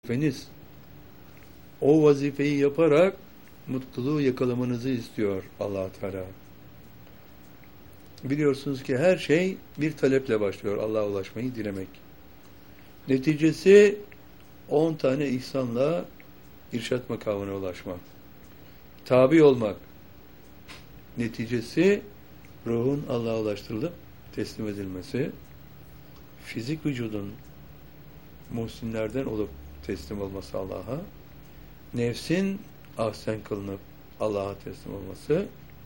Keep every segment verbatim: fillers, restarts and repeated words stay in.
vazifeniz. O vazifeyi yaparak mutluluğu yakalamanızı istiyor Allah Teala. Biliyorsunuz ki her şey bir taleple başlıyor. Allah'a ulaşmayı dilemek. Neticesi on tane ihsanla irşat makamına ulaşmak. Tabi olmak. Neticesi ruhun Allah'a ulaştırılıp teslim edilmesi. Fizik vücudun muhsinlerden olup teslim olması Allah'a. Nefsin ahsen kılınıp Allah'a teslim olması.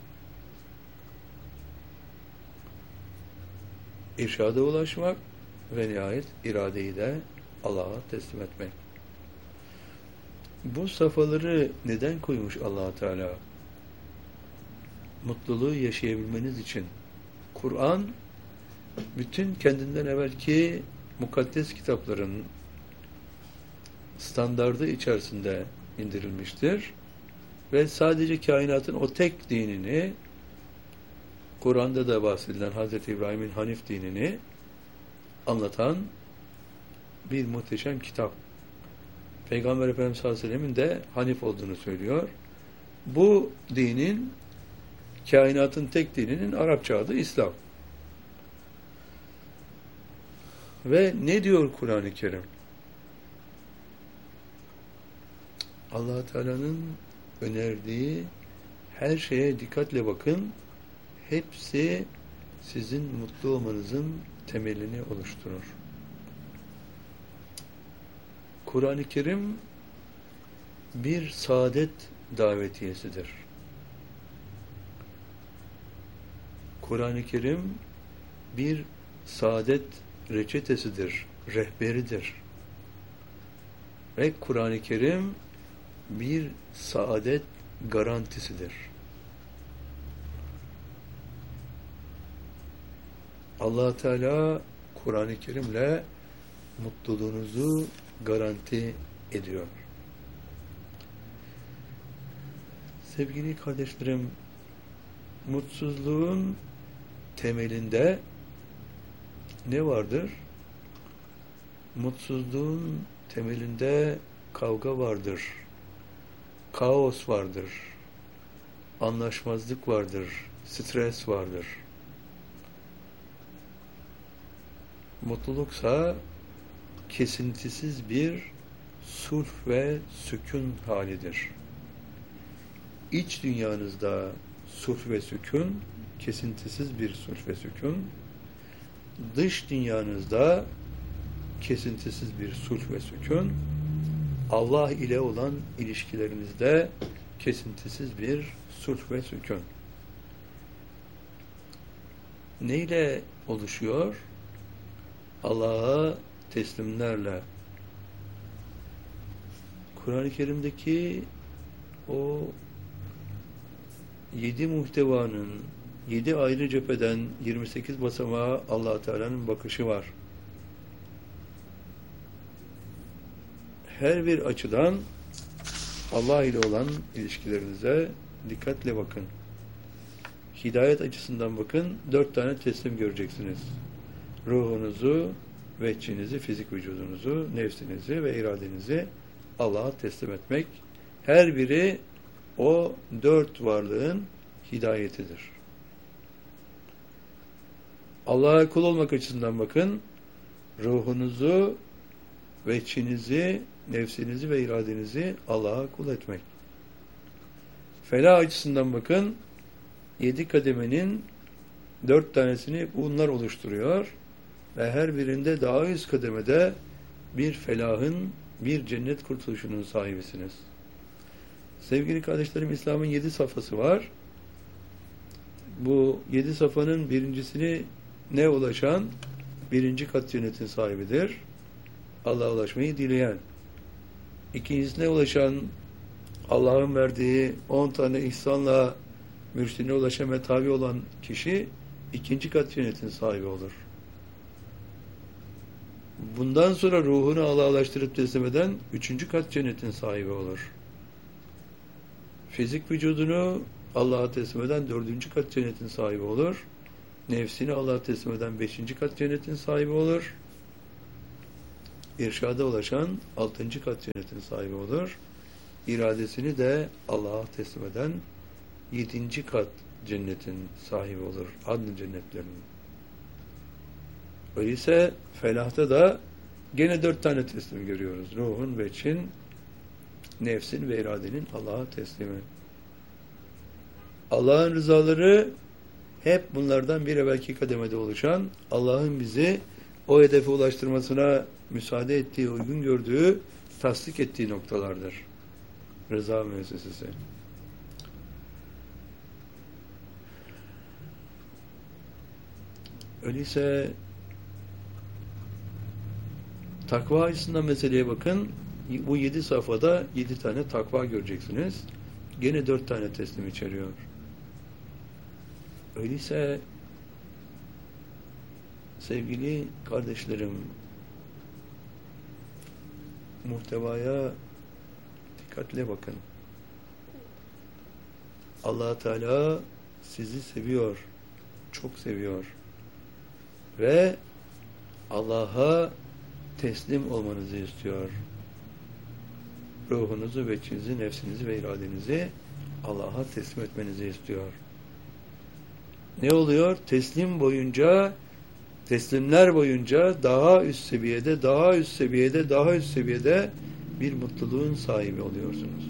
İrşada ulaşmak ve nihayet iradeyi de Allah'a teslim etmek. Bu safhaları neden koymuş Allah Teala? Mutluluğu yaşayabilmeniz için. Kur'an bütün kendinden evvelki mukaddes kitapların standardı içerisinde indirilmiştir. Ve sadece kainatın o tek dinini, Kur'an'da da bahsedilen Hazreti İbrahim'in Hanif dinini anlatan bir muhteşem kitap. Peygamber Efendimiz sallallahu aleyhi ve sellem'in de Hanif olduğunu söylüyor. Bu dinin, kainatın tek dininin Arapça adı İslam. Ve ne diyor Kur'an-ı Kerim? Allah Teala'nın önerdiği her şeye dikkatle bakın. Hepsi sizin mutlu olmanızın temelini oluşturur. Kur'an-ı Kerim bir saadet davetiyesidir. Kur'an-ı Kerim bir saadet reçetesidir, rehberidir. Ve Kur'an-ı Kerim bir saadet garantisidir. Allah Teala Kur'an-ı Kerim'le mutluluğunuzu garanti ediyor. Sevgili kardeşlerim, mutsuzluğun temelinde ne vardır? Mutsuzluğun temelinde kavga vardır. Kaos vardır. Anlaşmazlık vardır. Stres vardır. Mutluluksa kesintisiz bir sulh ve sükun halidir. İç dünyanızda sulh ve sükun, kesintisiz bir sulh ve sükun, dış dünyanızda kesintisiz bir sulh ve sükun, Allah ile olan ilişkilerinizde kesintisiz bir sulh ve sükun. Neyle oluşuyor? Allah'a teslimlerle. Kur'an-ı Kerim'deki o yedi muhtevanın yedi ayrı cepheden yirmi sekiz basamağa Allah Teala'nın bakışı var. Her bir açıdan Allah ile olan ilişkilerinize dikkatle bakın. Hidayet açısından bakın, dört tane teslim göreceksiniz. Ruhunuzu, vehçinizi, fizik vücudunuzu, nefsinizi ve iradenizi Allah'a teslim etmek. Her biri o dört varlığın hidayetidir. Allah'a kul olmak açısından bakın, ruhunuzu, vehçinizi, nefsinizi ve iradenizi Allah'a kul etmek. Felah açısından bakın, yedi kademenin dört tanesini bunlar oluşturuyor ve her birinde daha üst kademede bir felahın, bir cennet kurtuluşunun sahibisiniz. Sevgili kardeşlerim, İslam'ın yedi safhası var. Bu yedi safhanın birincisini ne ulaşan? Birinci kat cennetin sahibidir. Allah'a ulaşmayı dileyen. İkincisine ulaşan, Allah'ın verdiği on tane ihsanla mürşidine ulaşan ve tabi olan kişi ikinci kat cennetin sahibi olur. Bundan sonra ruhunu Allah'a ulaştırıp teslim eden üçüncü kat cennetin sahibi olur. Fizik vücudunu Allah'a teslim eden dördüncü kat cennetin sahibi olur. Nefsini Allah'a teslim eden beşinci kat cennetin sahibi olur. irşada ulaşan altıncı kat cennetin sahibi olur. İradesini de Allah'a teslim eden yedinci kat cennetin sahibi olur. Adn cennetlerinin. Öyleyse felahta da gene dört tane teslim görüyoruz. Ruhun, veçin, nefsin ve iradenin Allah'a teslimi. Allah'ın rızaları hep bunlardan bir evvelki kademede oluşan, Allah'ın bizi o hedefe ulaştırmasına müsaade ettiği, uygun gördüğü, tasdik ettiği noktalardır. Rıza müessesesi. Öyleyse takva açısından meseleye bakın. Bu yedi safhada yedi tane takva göreceksiniz. Gene dört tane teslim içeriyor. Öyleyse sevgili kardeşlerim, muhtevaya dikkatle bakın. Allah Teala sizi seviyor, çok seviyor ve Allah'a teslim olmanızı istiyor. Ruhunuzu, veçinizi, nefsinizi ve iradenizi Allah'a teslim etmenizi istiyor. Ne oluyor? Teslim boyunca, teslimler boyunca daha üst seviyede, daha üst seviyede, daha üst seviyede bir mutluluğun sahibi oluyorsunuz.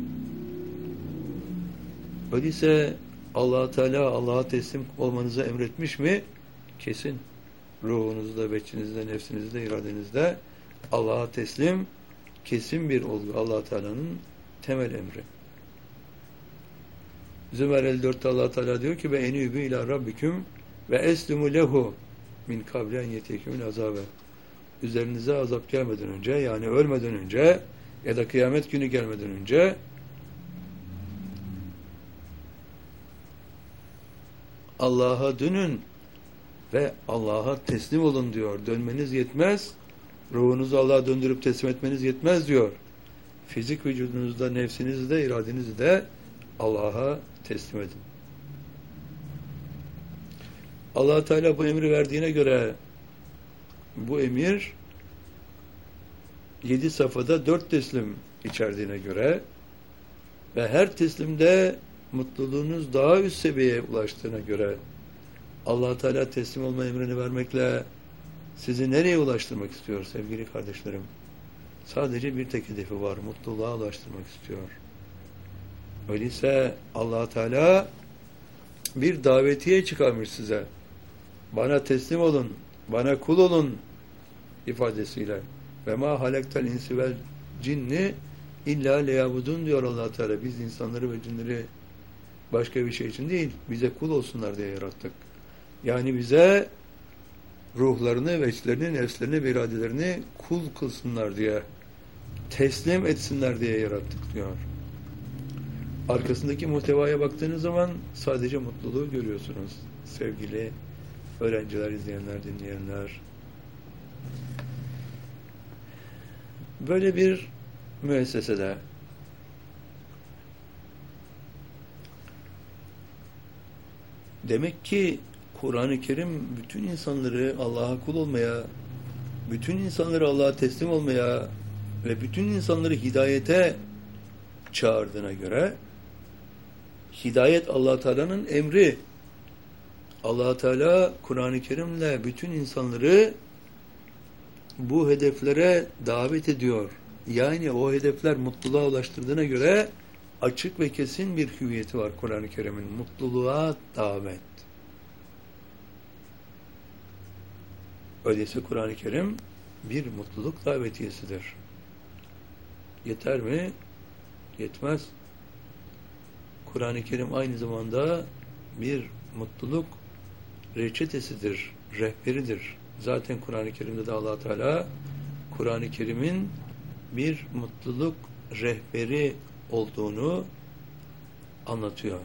Öyleyse Allah Teala Allah'a teslim olmanızı emretmiş mi? Kesin. Ruhunuzda, veçinizde, nefsinizde, iradenizde Allah'a teslim kesin bir olgu. Allah Teala'nın temel emri. Zümer elli dörtte Allah Teala diyor ki ve enübü ila rabbiküm ve eslimu lehu min kablen yetekümün azabe. Üzerinize azap gelmeden önce, yani ölmeden önce ya da kıyamet günü gelmeden önce Allah'a dönün ve Allah'a teslim olun diyor. Dönmeniz yetmez. Ruhunuzu Allah'a döndürüp teslim etmeniz yetmez diyor. Fizik vücudunuzda, nefsinizde, iradenizi de Allah'a teslim edin. Allah Teala bu emri verdiğine göre bu emir yedi safhada dört teslim içerdiğine göre ve her teslimde mutluluğunuz daha üst seviyeye ulaştığına göre Allah Teala teslim olma emrini vermekle sizi nereye ulaştırmak istiyor sevgili kardeşlerim? Sadece bir tek hedefi var. Mutluluğa ulaştırmak istiyor. Öyleyse Allah Teala bir davetiye çıkarmış size. Bana teslim olun, bana kul olun ifadesiyle. Ve ma halektel insi vel cinni illa leyabudun diyor Allah Teala. Biz insanları ve cinleri başka bir şey için değil, bize kul olsunlar diye yarattık. Yani bize ruhlarını, veçlerini, nefslerini ve iradelerini kul kılsınlar diye, teslim etsinler diye yarattık diyor. Arkasındaki muhtevaya baktığınız zaman sadece mutluluğu görüyorsunuz. Sevgili öğrenciler, izleyenler, dinleyenler. Böyle bir müessesede demek ki Kur'an-ı Kerim bütün insanları Allah'a kul olmaya, bütün insanları Allah'a teslim olmaya ve bütün insanları hidayete çağırdığına göre hidayet Allah Teala'nın emri. Allah Teala Kur'an-ı Kerim'le bütün insanları bu hedeflere davet ediyor. Yani o hedefler mutluluğa ulaştırdığına göre açık ve kesin bir hüviyeti var Kur'an-ı Kerim'in. Mutluluğa davet. Öyleyse Kur'an-ı Kerim bir mutluluk davetiyesidir. Yeter mi? Yetmez. Kur'an-ı Kerim aynı zamanda bir mutluluk reçetesidir, rehberidir. Zaten Kur'an-ı Kerim'de de Allah Teala Kur'an-ı Kerim'in bir mutluluk rehberi olduğunu anlatıyor.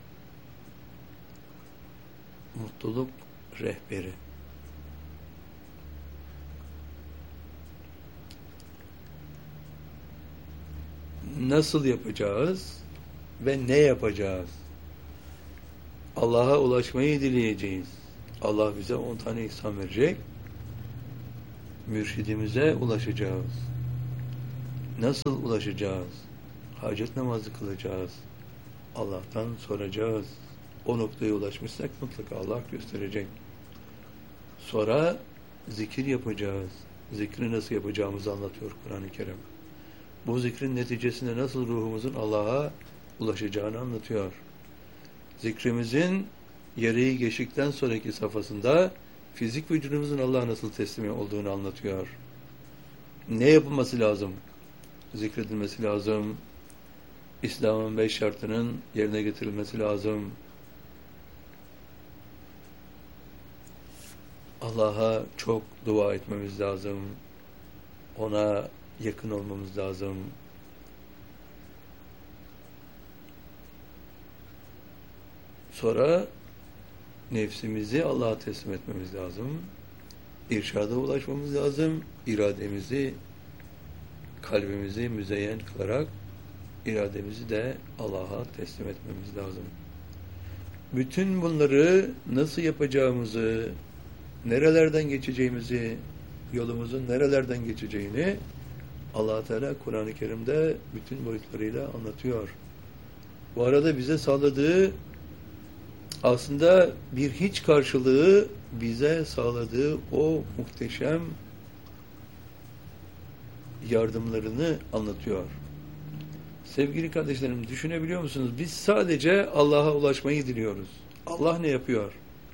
Mutluluk rehberi. Nasıl yapacağız ve ne yapacağız? Allah'a ulaşmayı dileyeceğiz. Allah bize on tane ihsan verecek. mürşidimize ulaşacağız. Nasıl ulaşacağız? Hacet namazı kılacağız. Allah'tan soracağız. O noktaya ulaşmışsak mutlaka Allah gösterecek. Sonra zikir yapacağız. Zikri nasıl yapacağımızı anlatıyor Kur'an-ı Kerim. Bu zikrin neticesinde nasıl ruhumuzun Allah'a ulaşacağını anlatıyor. Zikrimizin yereği geçtikten sonraki safhasında fizik vücudumuzun Allah'a nasıl teslim olduğunu anlatıyor. Ne yapılması lazım? Zikredilmesi lazım. İslam'ın beş şartının yerine getirilmesi lazım. Allah'a çok dua etmemiz lazım. Ona yakın olmamız lazım. Sonra nefsimizi Allah'a teslim etmemiz lazım. İrşada ulaşmamız lazım. İrademizi, kalbimizi müzeyyen kılarak irademizi de Allah'a teslim etmemiz lazım. Bütün bunları nasıl yapacağımızı, nerelerden geçeceğimizi, yolumuzun nerelerden geçeceğini Allah Teala Kur'an-ı Kerim'de bütün boyutlarıyla anlatıyor. Bu arada bize sağladığı aslında bir hiç karşılığı bize sağladığı o muhteşem yardımlarını anlatıyor. Sevgili kardeşlerim, düşünebiliyor musunuz? Biz sadece Allah'a ulaşmayı diliyoruz. Allah ne yapıyor?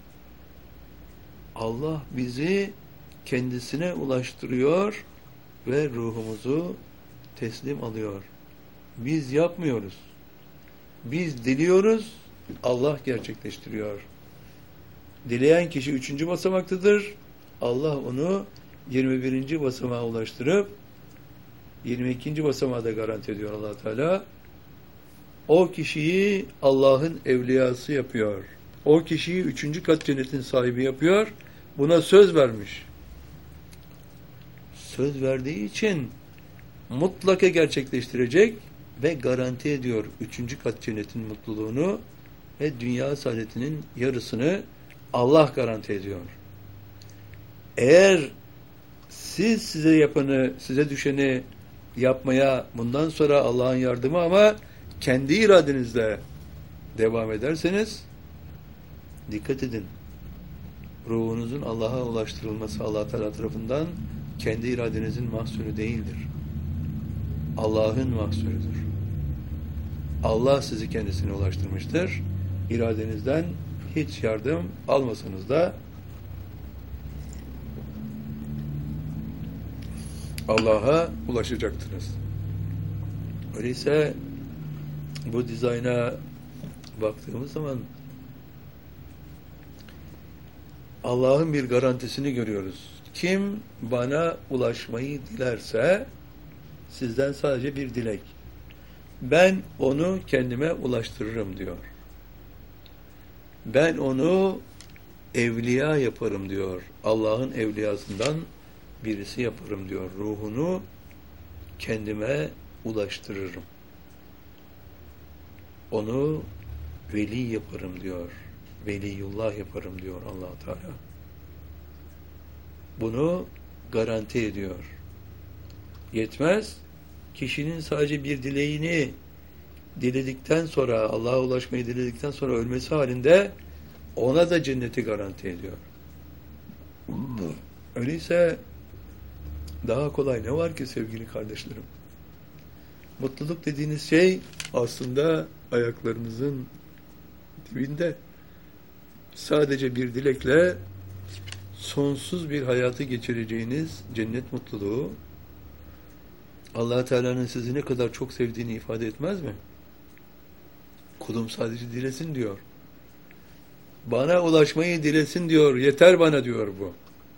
Allah bizi kendisine ulaştırıyor ve ruhumuzu teslim alıyor. Biz yapmıyoruz. Biz diliyoruz, Allah gerçekleştiriyor. Dileyen kişi üçüncü basamaktadır. Allah onu yirmi birinci basamağa ulaştırıp yirmi ikinci basamağı da garanti ediyor Allah Teala. O kişiyi Allah'ın evliyası yapıyor. O kişiyi üçüncü kat cennetin sahibi yapıyor. Buna söz vermiş. Söz verdiği için mutlaka gerçekleştirecek ve garanti ediyor üçüncü kat cennetin mutluluğunu ve dünya saadetinin yarısını Allah garanti ediyor. Eğer siz size yapanı, size düşeni yapmaya bundan sonra Allah'ın yardımı ama kendi iradenizle devam ederseniz dikkat edin. Ruhunuzun Allah'a ulaştırılması Allah Teala tarafından kendi iradenizin mahsulü değildir. Allah'ın mahsulüdür. Allah sizi kendisine ulaştırmıştır. İradenizden hiç yardım almasanız da Allah'a ulaşacaktınız. Öyleyse bu dizayna baktığımız zaman Allah'ın bir garantisini görüyoruz. Kim bana ulaşmayı dilerse sizden sadece bir dilek. Ben onu kendime ulaştırırım diyor. Ben onu evliya yaparım diyor. Allah'ın evliyasından birisi yaparım diyor. Ruhunu kendime ulaştırırım. Onu veli yaparım diyor. Veliyullah yaparım diyor Allah Teala. Bunu garanti ediyor. Yetmez. Kişinin sadece bir dileğini diledikten sonra, Allah'a ulaşmayı diledikten sonra ölmesi halinde ona da cenneti garanti ediyor. Öyleyse daha kolay ne var ki sevgili kardeşlerim? Mutluluk dediğiniz şey aslında ayaklarınızın dibinde. Sadece bir dilekle sonsuz bir hayatı geçireceğiniz cennet mutluluğu Allah Teala'nın sizi ne kadar çok sevdiğini ifade etmez mi? Kulum sadece dilesin diyor. Bana ulaşmayı dilesin diyor. Yeter bana diyor bu.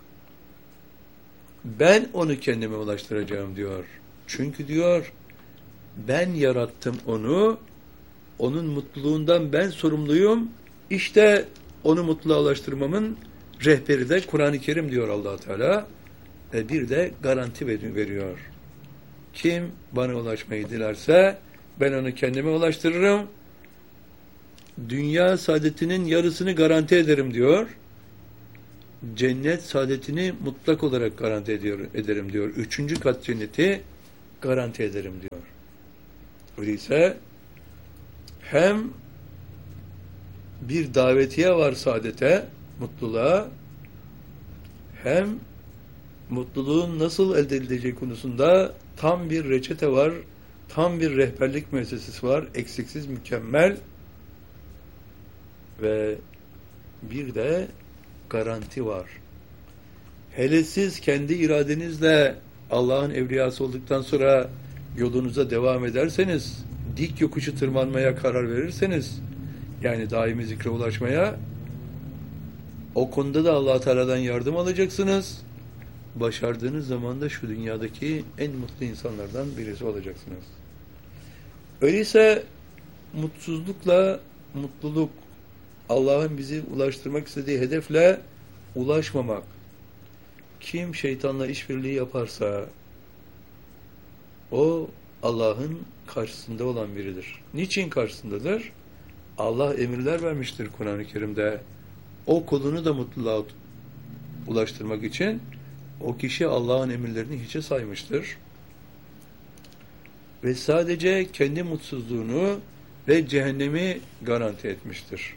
Ben onu kendime ulaştıracağım diyor. Çünkü diyor ben yarattım onu. Onun mutluluğundan ben sorumluyum. İşte onu mutluluğa ulaştırmamın rehberi de Kur'an-ı Kerim diyor Allah Teala. Ve bir de garanti veriyor. Kim bana ulaşmayı dilerse ben onu kendime ulaştırırım. Dünya saadetinin yarısını garanti ederim diyor. cennet saadetini mutlak olarak garanti ediyor, ederim diyor. Üçüncü kat cenneti garanti ederim diyor. Öyleyse hem bir davetiye var saadete, mutluluğa, hem mutluluğun nasıl elde edilecek konusunda tam bir reçete var, tam bir rehberlik müessesesi var, eksiksiz, mükemmel ve bir de garanti var. Hele siz kendi iradenizle Allah'ın evliyası olduktan sonra yolunuza devam ederseniz, dik yokuşu tırmanmaya karar verirseniz, yani daimi zikre ulaşmaya, o konuda da Allah Teala'dan yardım alacaksınız. Başardığınız zaman da şu dünyadaki en mutlu insanlardan birisi olacaksınız. Öyleyse mutsuzlukla mutluluk, Allah'ın bizi ulaştırmak istediği hedefle ulaşmamak. Kim şeytanla işbirliği yaparsa o Allah'ın karşısında olan biridir. Niçin karşısındadır? Allah emirler vermiştir Kur'an-ı Kerim'de. O kulunu da mutluluğa ulaştırmak için o kişi Allah'ın emirlerini hiçe saymıştır. Ve sadece kendi mutsuzluğunu ve cehennemi garanti etmiştir.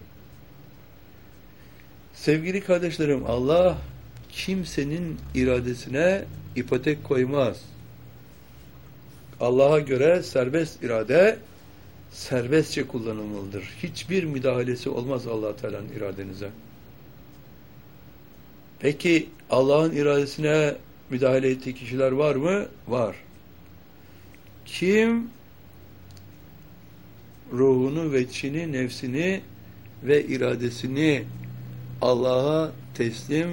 Sevgili kardeşlerim, Allah kimsenin iradesine ipotek koymaz. Allah'a göre serbest irade serbestçe kullanılmalıdır. Hiçbir müdahalesi olmaz Allah Teala'nın iradenize. Peki Allah'ın iradesine müdahale ettiği kişiler var mı? Var. Kim ruhunu, veçhini, nefsini ve iradesini Allah'a teslim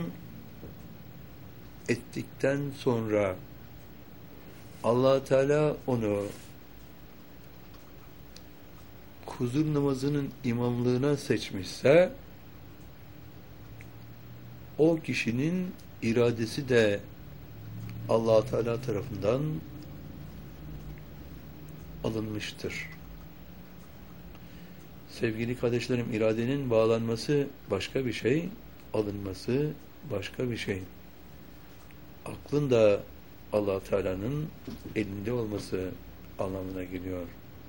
ettikten sonra Allah Teala onu huzur namazının imamlığına seçmişse o kişinin iradesi de Allah Teala tarafından alınmıştır. Sevgili kardeşlerim, iradenin bağlanması başka bir şey, alınması başka bir şey. Aklın da Allah Teala'nın elinde olması anlamına geliyor.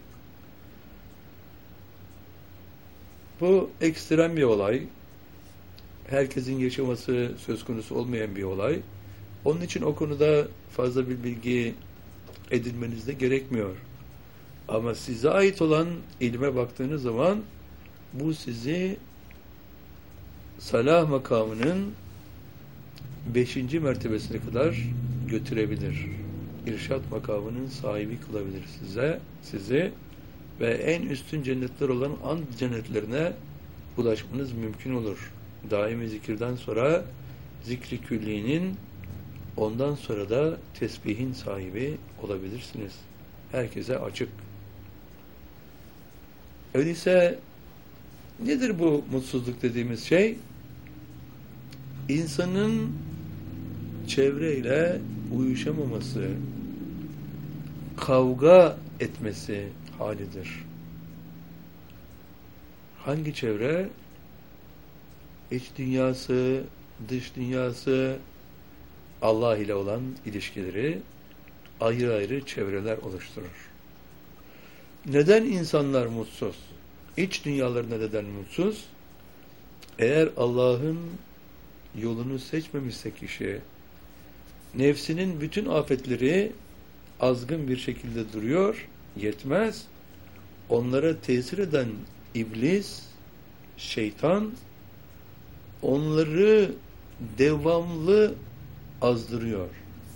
Bu ekstrem bir olay. Herkesin yaşaması söz konusu olmayan bir olay. Onun için o konuda fazla bir bilgi edinmeniz de gerekmiyor. Ama size ait olan ilme baktığınız zaman bu sizi salah makamının beşinci mertebesine kadar götürebilir. İrşad makamının sahibi kılabilir size, sizi ve en üstün cennetler olan and cennetlerine ulaşmanız mümkün olur. Daimi zikirden sonra zikri küllinin, ondan sonra da tesbihin sahibi olabilirsiniz. Herkese açık. Öyleyse nedir bu mutsuzluk dediğimiz şey? İnsanın çevreyle uyuşamaması, kavga etmesi halidir. Hangi çevre? İç dünyası, dış dünyası, Allah ile olan ilişkileri ayrı ayrı çevreler oluşturur. Neden insanlar mutsuz? İç dünyalarında neden mutsuz? Eğer Allah'ın yolunu seçmemişse kişi, nefsinin bütün afetleri azgın bir şekilde duruyor, yetmez. Onlara tesir eden iblis, şeytan, onları devamlı azdırıyor.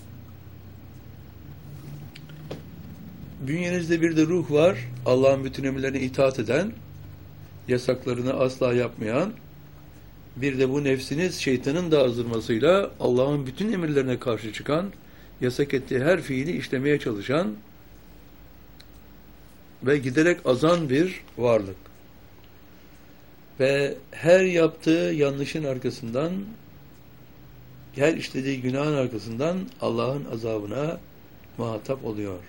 Bünyenizde bir de ruh var, Allah'ın bütün emirlerine itaat eden, yasaklarını asla yapmayan, bir de bu nefsiniz şeytanın da azdırmasıyla Allah'ın bütün emirlerine karşı çıkan, yasak ettiği her fiili işlemeye çalışan ve giderek azan bir varlık. Ve her yaptığı yanlışın arkasından, her işlediği günahın arkasından Allah'ın azabına muhatap oluyor.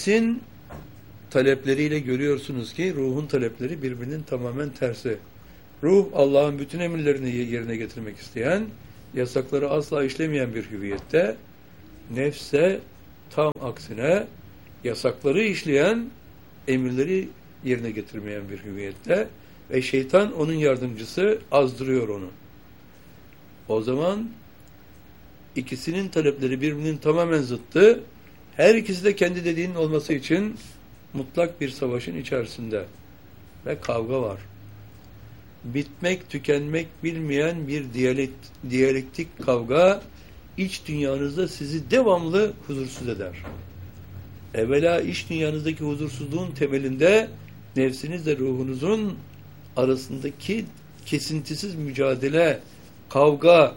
Nefsin talepleriyle görüyorsunuz ki ruhun talepleri birbirinin tamamen tersi. Ruh, Allah'ın bütün emirlerini yerine getirmek isteyen, yasakları asla işlemeyen bir hüviyette, nefse tam aksine yasakları işleyen, emirleri yerine getirmeyen bir hüviyette ve şeytan onun yardımcısı, azdırıyor onu. O zaman ikisinin talepleri birbirinin tamamen zıttı. Her ikisi de kendi dediğinin olması için mutlak bir savaşın içerisinde ve kavga var. Bitmek, tükenmek bilmeyen bir diyalekt, diyalektik kavga iç dünyanızda sizi devamlı huzursuz eder. Evvela iç dünyanızdaki huzursuzluğun temelinde nefsinizle ruhunuzun arasındaki kesintisiz mücadele, kavga,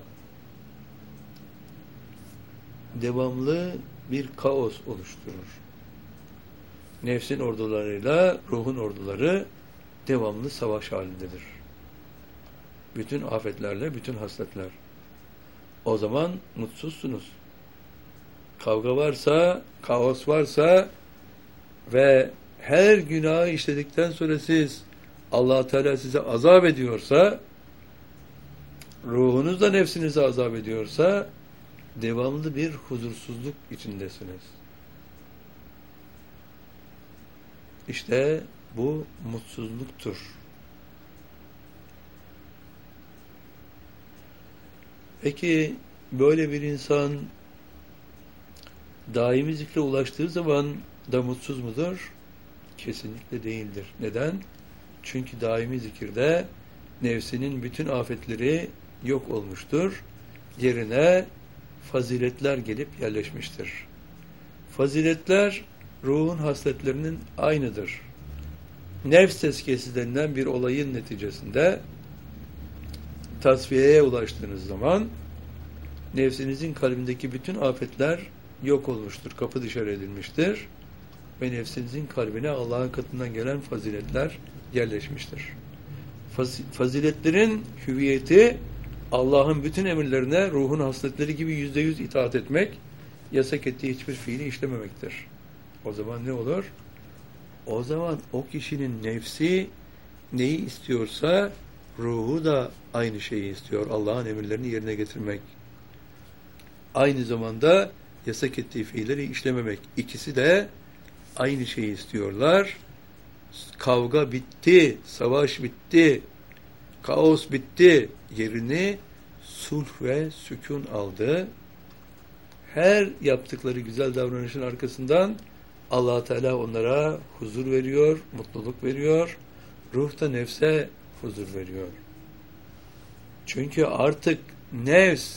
devamlı bir kaos oluşturur. Nefsin ordularıyla ruhun orduları devamlı savaş halindedir. Bütün afetlerle, bütün hasletler. O zaman mutsuzsunuz. Kavga varsa, kaos varsa ve her günahı işledikten sonra siz, Allah Teala size azap ediyorsa, ruhunuz da nefsinize azap ediyorsa, devamlı bir huzursuzluk içindesiniz. İşte bu mutsuzluktur. Peki böyle bir insan daimi zikre ulaştığı zaman da mutsuz mudur? Kesinlikle değildir. Neden? Çünkü daimi zikirde nefsinin bütün afetleri yok olmuştur. Yerine faziletler gelip yerleşmiştir. Faziletler ruhun hasletlerinin aynıdır. Nefs tezkiyesi denilen bir olayın neticesinde tasfiyeye ulaştığınız zaman nefsinizin kalbindeki bütün afetler yok olmuştur, kapı dışarı edilmiştir ve nefsinizin kalbine Allah'ın katından gelen faziletler yerleşmiştir. Faz faziletlerin hüviyeti Allah'ın bütün emirlerine ruhun hasletleri gibi yüzde yüz itaat etmek, yasak ettiği hiçbir fiili işlememektir. O zaman ne olur? O zaman o kişinin nefsi neyi istiyorsa ruhu da aynı şeyi istiyor. Allah'ın emirlerini yerine getirmek. Aynı zamanda yasak ettiği fiilleri işlememek. İkisi de aynı şeyi istiyorlar. Kavga bitti, savaş bitti, kaos bitti. Yerini sulh ve sükun aldı. Her yaptıkları güzel davranışın arkasından Allah Teala onlara huzur veriyor, mutluluk veriyor. Ruh da nefse huzur veriyor. Çünkü artık nefs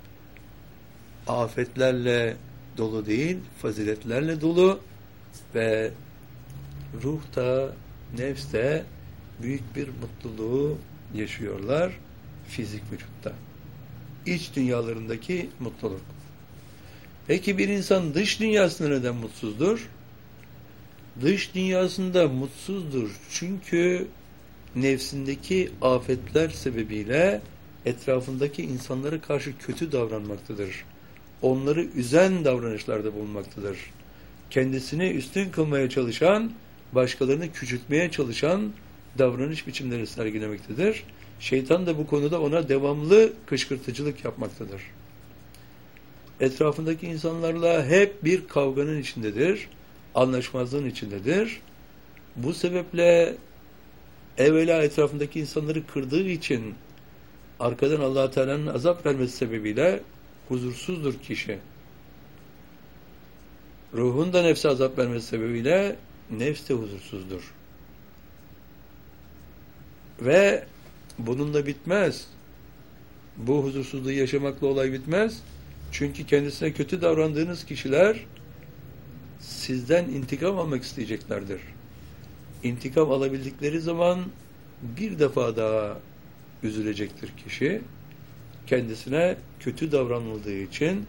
afetlerle dolu değil, faziletlerle dolu ve ruh da nefs de büyük bir mutluluğu yaşıyorlar fizik vücutta. İç dünyalarındaki mutluluk. Peki bir insan dış dünyasında neden mutsuzdur? Dış dünyasında mutsuzdur çünkü nefsindeki afetler sebebiyle etrafındaki insanlara karşı kötü davranmaktadır. Onları üzen davranışlarda bulunmaktadır. Kendisini üstün kılmaya çalışan, başkalarını küçültmeye çalışan davranış biçimleri sergilemektedir. Şeytan da bu konuda ona devamlı kışkırtıcılık yapmaktadır. Etrafındaki insanlarla hep bir kavganın içindedir, anlaşmazlığın içindedir. Bu sebeple evvela etrafındaki insanları kırdığı için arkadan Allah Teala'nın azap vermesi sebebiyle huzursuzdur kişi. Ruhun da nefse azap vermesi sebebiyle nefs de huzursuzdur. Ve bununla bitmez. Bu huzursuzluğu yaşamakla olay bitmez. Çünkü kendisine kötü davrandığınız kişiler sizden intikam almak isteyeceklerdir. İntikam alabildikleri zaman bir defa daha üzülecektir kişi. Kendisine kötü davranıldığı için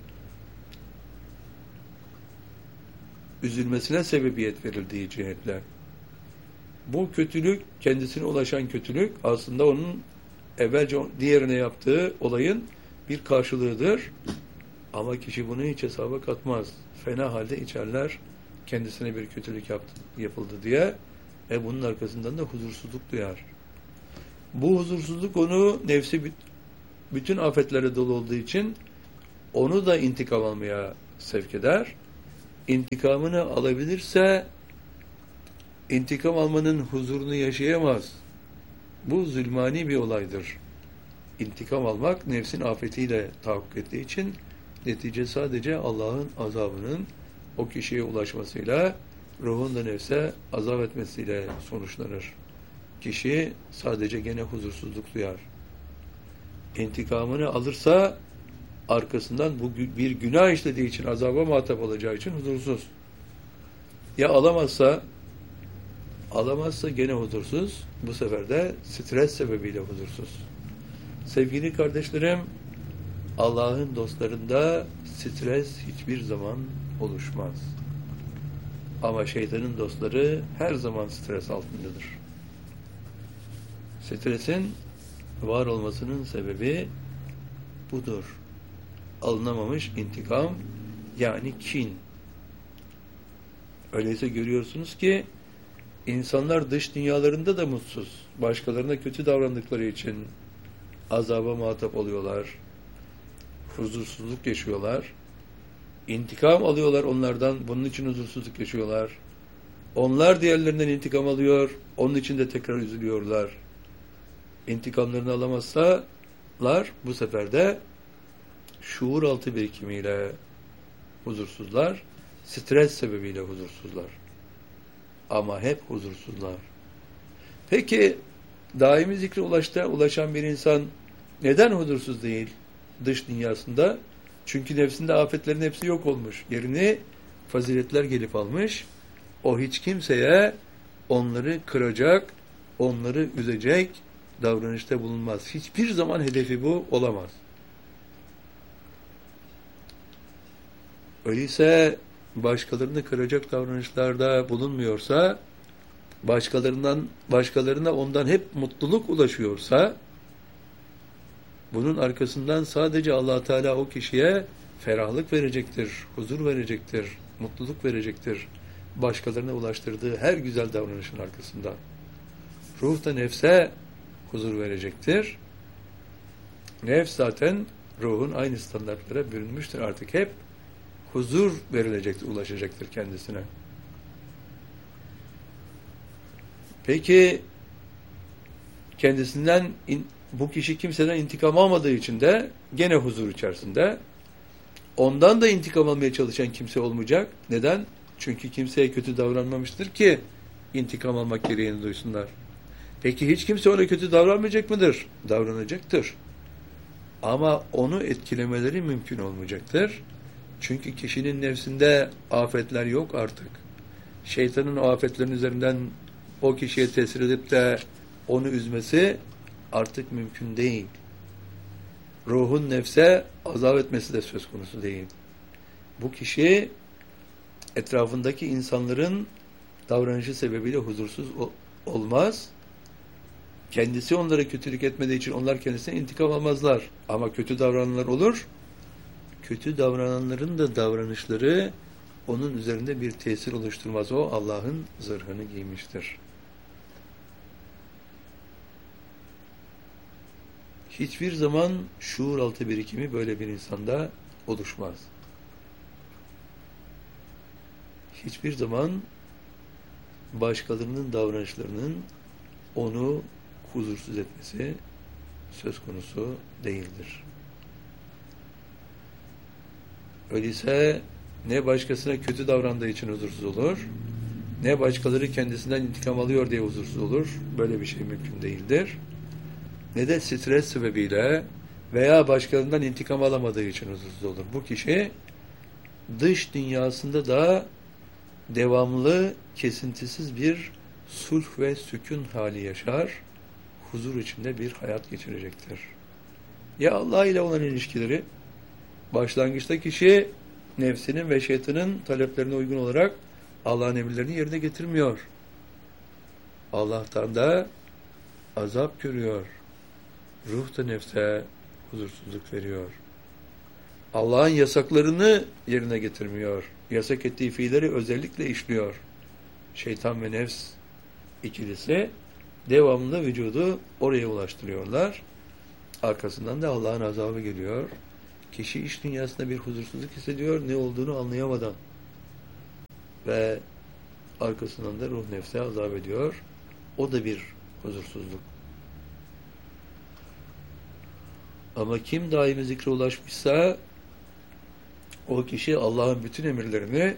üzülmesine sebebiyet verildiği cihetle. Bu kötülük, kendisine ulaşan kötülük aslında onun evvelce diğerine yaptığı olayın bir karşılığıdır. Ama kişi bunu hiç hesaba katmaz. Fena halde içerler kendisine bir kötülük yaptı, yapıldı diye. E bunun arkasından da huzursuzluk duyar. Bu huzursuzluk onu, nefsi bütün afetlere dolu olduğu için onu da intikam almaya sevk eder. İntikamını alabilirse intikam almanın huzurunu yaşayamaz. Bu zulmani bir olaydır. İntikam almak nefsin afetiyle tahakkuk ettiği için netice sadece Allah'ın azabının o kişiye ulaşmasıyla, ruhun da nefse azap etmesiyle sonuçlanır. Kişi sadece gene huzursuzluk duyar. İntikamını alırsa arkasından bu bir günah işlediği için, azaba muhatap olacağı için huzursuz. Ya alamazsa alamazsa gene huzursuz. Bu sefer de stres sebebiyle huzursuz. Sevgili kardeşlerim, Allah'ın dostlarında stres hiçbir zaman oluşmaz. Ama şeytanın dostları her zaman stres altındadır. Stresin var olmasının sebebi budur. Alınamamış intikam, yani kin. Öyleyse görüyorsunuz ki insanlar dış dünyalarında da mutsuz. Başkalarına kötü davrandıkları için azaba muhatap oluyorlar. Huzursuzluk yaşıyorlar. İntikam alıyorlar onlardan. Bunun için huzursuzluk yaşıyorlar. Onlar diğerlerinden intikam alıyor. Onun için de tekrar üzülüyorlar. İntikamlarını alamazsalar bu sefer de şuur altı birikimiyle huzursuzlar. Stres sebebiyle huzursuzlar. Ama hep huzursuzlar. Peki daimi zikre ulaşta ulaşan bir insan neden huzursuz değil dış dünyasında? Çünkü nefsinde afetlerin hepsi yok olmuş. Yerini faziletler gelip almış. O hiç kimseye onları kıracak, onları üzecek davranışta bulunmaz. Hiçbir zaman hedefi bu olamaz. Öyleyse başkalarını kıracak davranışlarda bulunmuyorsa, başkalarından başkalarına ondan hep mutluluk ulaşıyorsa, bunun arkasından sadece Allah Teala o kişiye ferahlık verecektir, huzur verecektir, mutluluk verecektir. Başkalarına ulaştırdığı her güzel davranışın arkasında. Ruh da nefse huzur verecektir. Nefs zaten ruhun aynı standartlara bürünmüştür. Artık hep huzur verilecektir, ulaşacaktır kendisine. Peki kendisinden in, bu kişi kimseden intikam almadığı için de gene huzur içerisinde. Ondan da intikam almaya çalışan kimse olmayacak. Neden? Çünkü kimseye kötü davranmamıştır ki intikam almak gereğini duysunlar. Peki hiç kimse ona kötü davranmayacak mıdır? Davranacaktır. Ama onu etkilemeleri mümkün olmayacaktır. Çünkü kişinin nefsinde afetler yok artık. Şeytanın o afetlerin üzerinden o kişiye tesir edip de onu üzmesi artık mümkün değil. Ruhun nefse azap etmesi de söz konusu değil. Bu kişi etrafındaki insanların davranışı sebebiyle huzursuz olmaz. Kendisi onlara kötülük etmediği için onlar kendisine intikam almazlar. Ama kötü davrananlar olur. Kötü davrananların da davranışları onun üzerinde bir tesir oluşturmaz. O Allah'ın zırhını giymiştir. Hiçbir zaman şuur altı birikimi böyle bir insanda oluşmaz. Hiçbir zaman başkalarının davranışlarının onu huzursuz etmesi söz konusu değildir. Öyleyse ne başkasına kötü davrandığı için huzursuz olur, ne başkaları kendisinden intikam alıyor diye huzursuz olur. Böyle bir şey mümkün değildir. Ne de stres sebebiyle veya başkalarından intikam alamadığı için huzursuz olur. Bu kişi dış dünyasında da devamlı, kesintisiz bir sulh ve sükun hali yaşar, huzur içinde bir hayat geçirecektir. Ya Allah ile olan ilişkileri, başlangıçta kişi nefsinin ve şeytanın taleplerine uygun olarak Allah'ın emirlerini yerine getirmiyor. Allah'tan da azap görüyor. Ruh da nefse huzursuzluk veriyor. Allah'ın yasaklarını yerine getirmiyor. Yasak ettiği fiilleri özellikle işliyor. Şeytan ve nefs ikilisi devamlı vücudu oraya ulaştırıyorlar. Arkasından da Allah'ın azabı geliyor. Kişi iç dünyasında bir huzursuzluk hissediyor, ne olduğunu anlayamadan. Ve arkasından da ruh nefse azap ediyor. O da bir huzursuzluk. Ama kim daimi zikre ulaşmışsa o kişi Allah'ın bütün emirlerini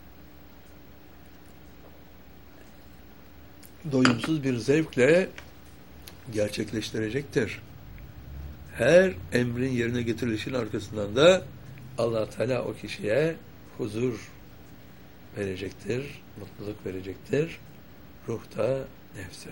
doyumsuz bir zevkle gerçekleştirecektir. Her emrin yerine getirilişinin arkasından da Allah Teala o kişiye huzur verecektir, mutluluk verecektir. Ruhta, nefse.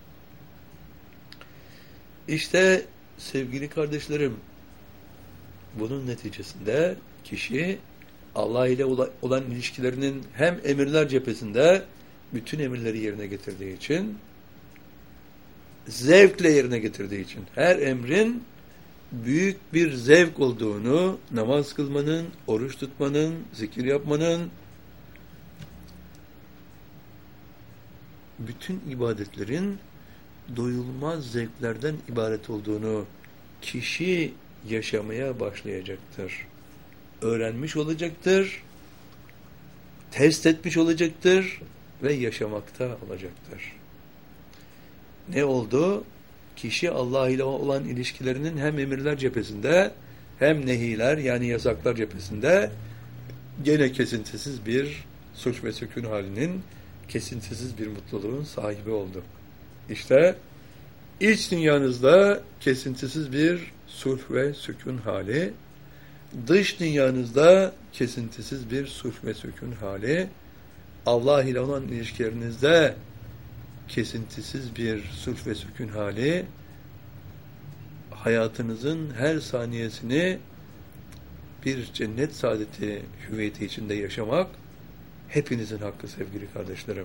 İşte sevgili kardeşlerim, bunun neticesinde kişi Allah ile olan ilişkilerinin hem emirler cephesinde bütün emirleri yerine getirdiği için, zevkle yerine getirdiği için, her emrin büyük bir zevk olduğunu, namaz kılmanın, oruç tutmanın, zikir yapmanın, bütün ibadetlerin doyulmaz zevklerden ibaret olduğunu kişi yaşamaya başlayacaktır. Öğrenmiş olacaktır, test etmiş olacaktır ve yaşamakta olacaktır. Ne oldu? Kişi Allah ile olan ilişkilerinin hem emirler cephesinde hem nehiler yani yasaklar cephesinde gene kesintisiz bir suç ve sükun halinin, kesintisiz bir mutluluğun sahibi oldu. İşte iç dünyanızda kesintisiz bir sulh ve sükun hali, dış dünyanızda kesintisiz bir sulh ve sükun hali, Allah ile olan ilişkilerinizde kesintisiz bir sulh ve sükun hali, hayatınızın her saniyesini bir cennet saadeti hüviyeti içinde yaşamak hepinizin hakkı sevgili kardeşlerim.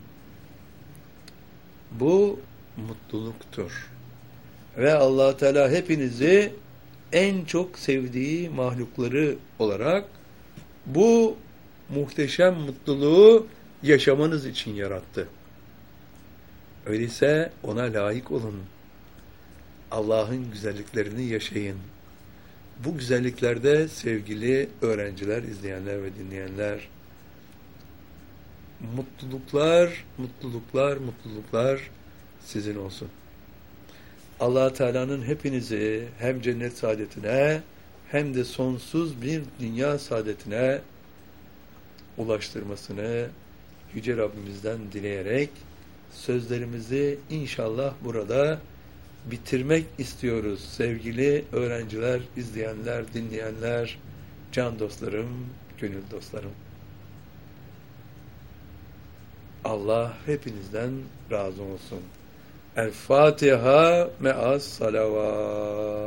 Bu mutluluktur. Ve Allah Teala hepinizi en çok sevdiği mahlukları olarak bu muhteşem mutluluğu yaşamanız için yarattı. Öyleyse ona layık olun. Allah'ın güzelliklerini yaşayın. Bu güzelliklerde sevgili öğrenciler, izleyenler ve dinleyenler, mutluluklar, mutluluklar, mutluluklar sizin olsun. Allah Teala'nın hepinizi hem cennet saadetine hem de sonsuz bir dünya saadetine ulaştırmasını Yüce Rabbimizden dileyerek sözlerimizi inşallah burada bitirmek istiyoruz. Sevgili öğrenciler, izleyenler, dinleyenler, can dostlarım, gönül dostlarım. Allah hepinizden razı olsun. El Fatiha me'as salavat.